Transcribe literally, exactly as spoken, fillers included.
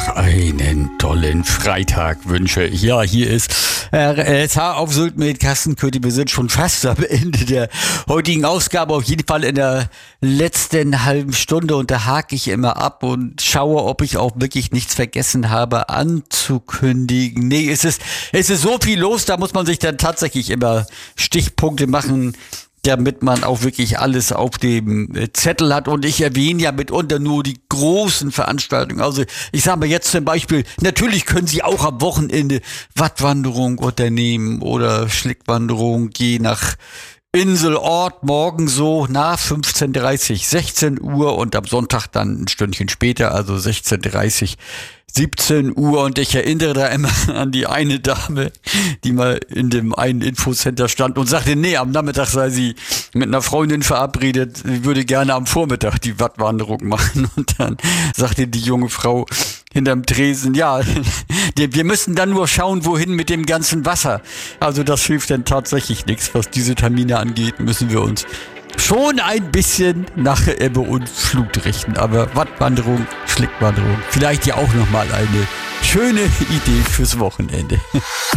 Ach, einen tollen Freitag wünsche ich. Ja, hier ist R S H auf Sylt mit Carsten Köthe. Wir sind schon fast am Ende der heutigen Ausgabe, auf jeden Fall in der letzten halben Stunde, und da hake ich immer ab und schaue, ob ich auch wirklich nichts vergessen habe anzukündigen. Nee, es ist, es ist so viel los, da muss man sich dann tatsächlich immer Stichpunkte machen, damit man auch wirklich alles auf dem Zettel hat. Und ich erwähne ja mitunter nur die großen Veranstaltungen. Also ich sage mal jetzt zum Beispiel, natürlich können Sie auch am Wochenende Wattwanderung unternehmen oder Schlickwanderung, je nach Inselort, morgen so nach fünfzehn Uhr dreißig, sechzehn Uhr und am Sonntag dann ein Stündchen später, also sechzehn Uhr dreißig, siebzehn Uhr. Und ich erinnere da immer an die eine Dame, die mal in dem einen Infocenter stand und sagte, nee, am Nachmittag sei sie mit einer Freundin verabredet, sie würde gerne am Vormittag die Wattwanderung machen. Und dann sagte die junge Frau hinterm Tresen, ja, wir müssen dann nur schauen, wohin mit dem ganzen Wasser. Also das hilft dann tatsächlich nichts, was diese Termine angeht, müssen wir uns schon ein bisschen nach Ebbe und Flut richten. Aber Wattwanderung, Schlickwanderung, vielleicht ja auch nochmal eine schöne Idee fürs Wochenende.